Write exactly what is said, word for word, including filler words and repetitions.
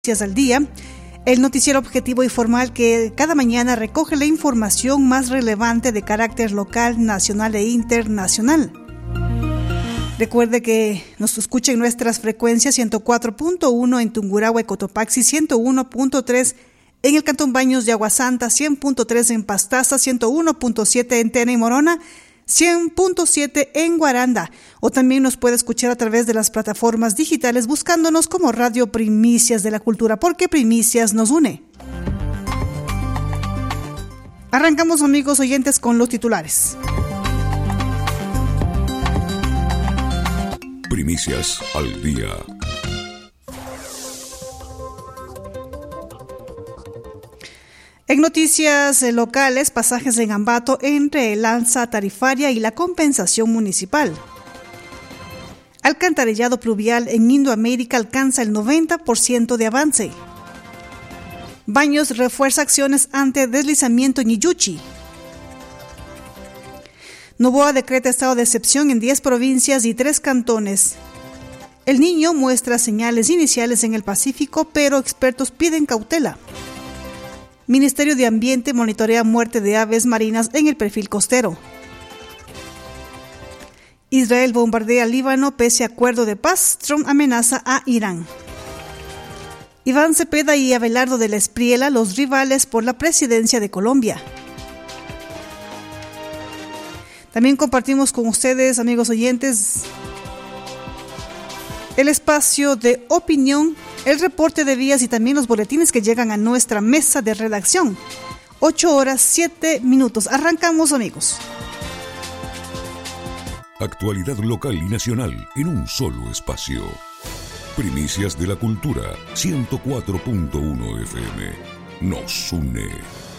Noticias al Día, el noticiero objetivo y formal que cada mañana recoge la información más relevante de carácter local, nacional e internacional. Recuerde que nos escucha en nuestras frecuencias ciento cuatro punto uno en Tungurahua y Cotopaxi, ciento uno punto tres en el Cantón Baños de Aguasanta, cien punto tres en Pastaza, ciento uno punto siete en Tena y Morona, cien punto siete en Guaranda, o también nos puede escuchar a través de las plataformas digitales buscándonos como Radio Primicias de la Cultura, porque Primicias nos une. Arrancamos, amigos oyentes, con los titulares. Primicias al día. En noticias locales, pasajes en Ambato entre el alza tarifaria y la compensación municipal. Alcantarillado pluvial en Indoamérica alcanza el noventa por ciento de avance. Baños refuerza acciones ante deslizamiento en Iyuchi. Noboa decreta estado de excepción en diez provincias y tres cantones. El Niño muestra señales iniciales en el Pacífico, pero expertos piden cautela. Ministerio de Ambiente monitorea muerte de aves marinas en el perfil costero. Israel bombardea Líbano pese a acuerdo de paz. Trump amenaza a Irán. Iván Cepeda y Abelardo de la Espriela, los rivales por la presidencia de Colombia. También compartimos con ustedes, amigos oyentes, el espacio de opinión, el reporte de vías y también los boletines que llegan a nuestra mesa de redacción. ocho horas, siete minutos. Arrancamos, amigos. Actualidad local y nacional en un solo espacio. Primicias de la Cultura, ciento cuatro punto uno F M. Nos une.